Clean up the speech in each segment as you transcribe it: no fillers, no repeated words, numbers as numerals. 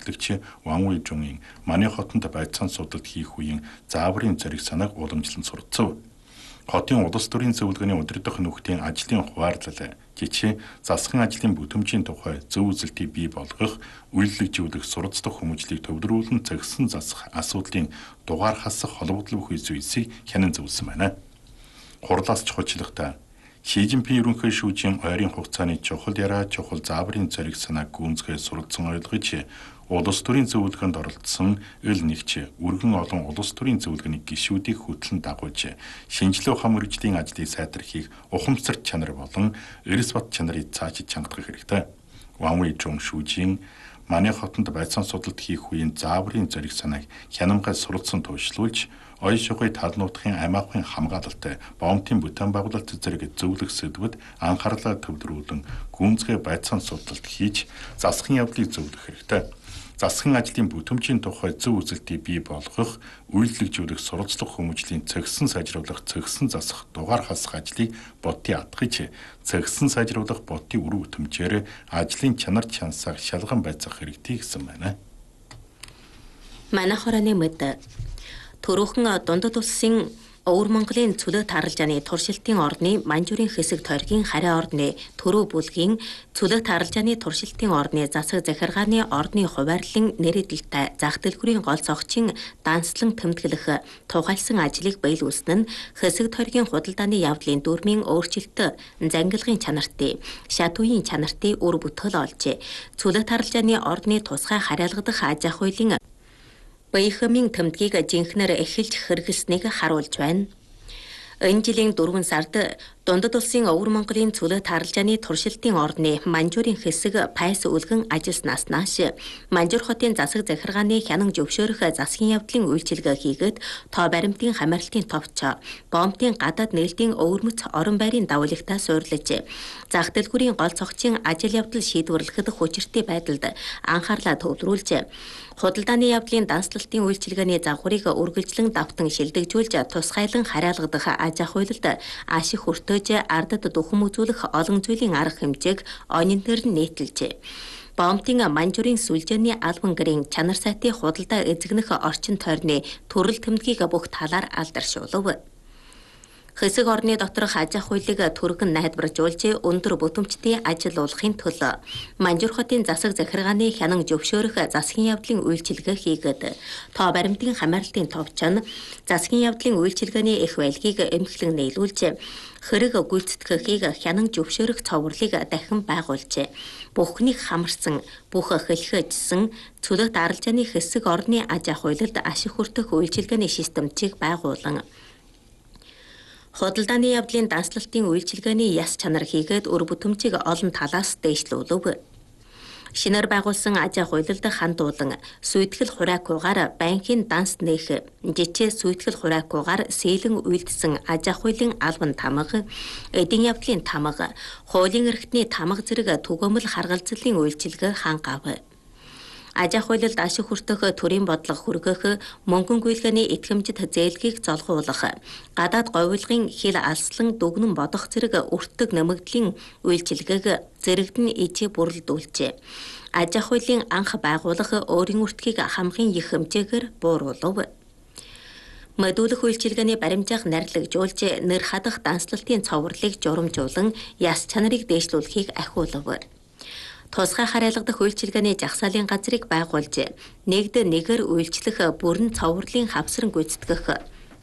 үйлчлэгч Ван Уйжунгийн Маний хотод байцаан судалт хийх үеийн зааврын зориг санааг уламжлан суралцав. Хотын улс төрийн зөвлөгөөний удирдах нөхдөийн ажлын хуваарлал, жишээ засгийн ажлын бүтэмжийн тухай зөв үзэлтийг бий болгох, үйлчлэгжүүлэх, суралцах хүмүүжлийг төвлөрүүлэн зэгсэн засах асуудлын дугаар хасах холбогдлол бүхий зүйлсийг хянан зөвлөсөн байна. Хурлаас чухалчлахтаа Ши Жинпин ерөнхий шүүжийн ойрын хугацааны чухал яраа чухал зааврын зориг санааг гүнзгий суралцсан ойлгож улс төрийн зөвлөгөөнд оролцсон ил нэгч өргөн олон улс төрийн зөвлөгөөний гишүүдийг хөтлөн дагуулж шинжилгээ ухаан мөрөгжлийн ажлыг сайдархийг ухамсарт чанар болон эрс бат чанарыг цаашид чангадах хэрэгтэй. Ван Уйжун шүүжийн Маний хотод байцаан судалт хийх үеийн зааврын зориг санааг хянамгай суралцсан туушруулж оён шугай тал нутгийн аймагын хамгаалалтай боомтын бүтээн байгуулалт зэрэг зөвлөх сэдвүүд анхаарлаа төвлөрүүлэн гүнзгий байцаан судалт хийж засгийн явдлыг зөвлөх хэрэгтэй. Засгийн ажлын бүтэмжийн тухай зөв үзэлтийг бий болгох, үйлчлэгжүүлэх, суралцлах хүмүүжлийн цэгсэн сайжруулах, цэгсэн засах, дугаар хасах ажлыг бодтын атгаж, цэгсэн сайжруулах бодтын үр бүтэмжээр ажлын чанар чансааг шалган байцаах хэрэгтэй гэсэн байна. Манай хорооны мэд түрүүхэн дундад улсын Өвөр Монголын цөлөө тааралжааны туршилтын ордны Манжуурын хэсэг тойргийн Хариа ордны Төрөө бүлгийн цөлөө тааралжааны туршилтын ордны засаг захиргааны ордны хуваарлан нэрийдэлтэй зах дэлгүүрийн гол цогцын данслан тэмдэглэх тухайлсан ажлыг биелүүлсэн нь хэсэг тойргийн худалдааны явдлын дүрмийн өөрчлөлт зангилгын чанартай, шат үеийн чанартай үр бүтээл олжээ. Цөлөө тааралжааны ордны тусгай хариалгадах аж ахуй хуулийн Баяхамын тэмдгийг жинхнэр эхэлж хэрэглэснийг харуулж байна. Энэ жилийн 4 сард дундад улсын Өвөр Монголын цөлөө тааралжааны туршилтын ордны Манжуурын хэсэг пайс үлгэн ажилласнаас нааш Манжуур хотын засаг захиргааны хянан зөвшөөрөх засгийн явдлын үйлчилгээ хийгээд тоо баримтын хамаарлтын товч боомтын гадаад нээлтийн өвөрмөц орон байрын давуулагтаа суурлаж зах дэлгүүрийн гол цогцын ажил явдал шийдвэрлэхэд хүчиртэй байдалд анхаарлаа төвлөрүүлж худалдааны явдлын данслалтын үйлчилгээний загварыг үргэлжлэн давтан шилдэгжүүлж тусгайлан хариалгадах аж ахуйлалд аш их хүртэж ардад духам үзүүлэх олон зүйлийн арга хэмжээг онин дээр нийтэлжээ. Боомтын Манжуурын сүлжээний албан гэрийн чанар сайтын худалдаа эзэгнэх орчин тойрны төрөл тэмдгийг бүх талаар алдаршуулв. Хэсэг орны доторх аж ахуйлыг түргэн найдваржуулж өндөр бүтэмжтэй ажиллуулахын төлөө Манжуур хотын засаг захиргааны хянан зөвшөөрөх засгийн явдлын үйлчилгээ хийгээд тоо баримтын хамаарлтын товч нь засгийн явдлын үйлчилгээний их байлгийг эмхлэн нийлүүлж хэрэг гүйцэтгэхийг хянан зөвшөөрөх цоврурлыг дахин байгуулжээ. Бүхнийг хамарсан, бүх хэлхэжсэн цөлөө тааралжааны хэсэг орны аж ахуйлалд ашиг хүртэх үйлчилгээний системчийг байгуулан худалдааны явдлын данслалтын үйлчилгээний яс чанар хийгээд өр бүтэмжийг олон талаас дээшлүүлв. Шинээр байгуулсан аж ахуйлалд хандуулан сүйтгэл хураакуугаар банкын данс нээх, жичээ сүйтгэл хураакуугаар сэлэн үйлдсэн аж ахуйлын албан тамга, эдийн явдлын тамга, хуулийн эрхтний тамга зэрэг түгээмэл харгалзлын үйлчилгээ хангав. Аж ахуйлалд ашиг хүртэх төрийн бодлого хүргэх, мөнгөн гүйлгээний итгэмжит зээлгийг золгуулах, гадаад говьлогын хил алслан дүгнэн бодох зэрэг өртөг нэмэгдлийн үйлчилгээг зэрэгдэн ижээ бүрэлдүүлжээ. Аж ахуйлын анх байгуулах өөрийн үртгийг хамгийн их хэмжээгээр бууруулав. Мэдүүлэх үйлчилгээний баримжаах нарлагжуулж нэр хадах данслалтын цоврурлыг журамжуулан яс чанарыг дээшлүүлэхийг ахиулав. Тусгай хариалгадах үйлчилгээний жагсаалын газрыг байгуулж нэгд нэгээр үйлчлэх бүрэн цоврурлын хавсран гүйцэтгэх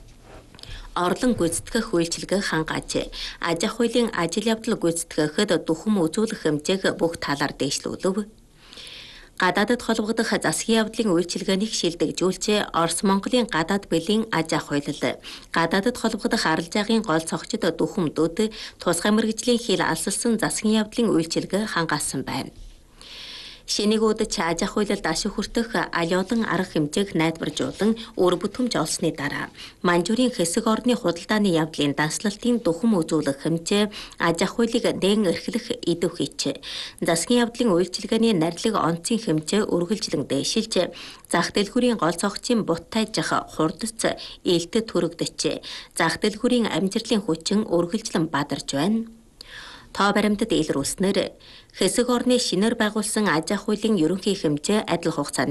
орлон гүйцэтгэх үйлчилгээ хангааж аж ахуйлын ажил явдал гүйцэтгэхэд духам үзүүлэх хэмжээг бүх талаар дээшлүүлв. Гадаадд холбогдох засгийн явдлын үйлчилгээнийг шилдэгжүүлж Орос Монголын гадаад бэлгийн аж ахуйлал, гадаадд холбогдох арилжаагийн гол цогцод дүхэмдүүд тусгай мэргэжлийн хил алсалсан засгийн явдлын үйлчилгээ хангаасан байна. Шинэгүүд аж ахуйлалд ашиг хүртэх алиолон арга хэмжээг найдваржуулан өр бүтэмж олсны дараа Манжуурын хэсэг орны худалдааны явдлын данслалтын духам үзүүлэх хэмжээ аж ахуйлыг дээн эрхлэх идэв хийч. Засгийн явдлын үйлчилгээний нарилга онцгийн хэмжээ үргэлжлэн дээшилж зах дэлгүүрийн гол цогцын буттайжих хурдац ээлтэд төрөгдөж зах дэлгүүрийн амжилтын хүчин үргэлжлэн бадарч байна. Тоо баримтад илрүүлснээр хэсэг орны шинээр байгуулсан аж ахуйлын ерөнхий хэмжээ адил хугацааны